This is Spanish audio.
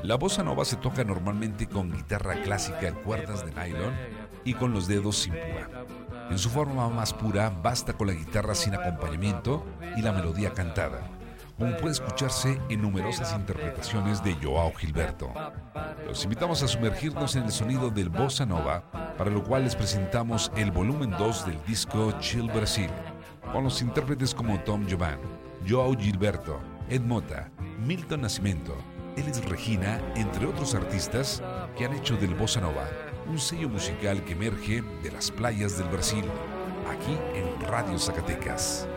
La bossa nova se toca normalmente con guitarra clásica en cuerdas de nylon y con los dedos sin púa. En su forma más pura, basta con la guitarra sin acompañamiento y la melodía cantada, como puede escucharse en numerosas interpretaciones de Joao Gilberto. Los invitamos a sumergirnos en el sonido del bossa nova, para lo cual les presentamos el volumen 2 del disco Chill Brasil, con los intérpretes como Tom Jobim, Joao Gilberto, Ed Mota, Milton Nascimento, Elis Regina, entre otros artistas que han hecho del bossa nova un sello musical que emerge de las playas del Brasil, aquí en Radio Zacatecas.